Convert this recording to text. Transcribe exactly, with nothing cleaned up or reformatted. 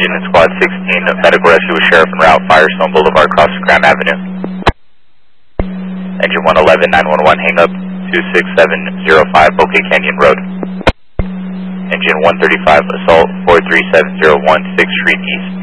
engine in Squad sixteen, medical rescue with Sheriff en route, Firestone Boulevard, cross Graham Avenue. Engine one eleven, nine one one, hang up, two six seven zero five, Bokeh Canyon Road. Engine one thirty-five, assault, four three seven zero one, sixth Street East.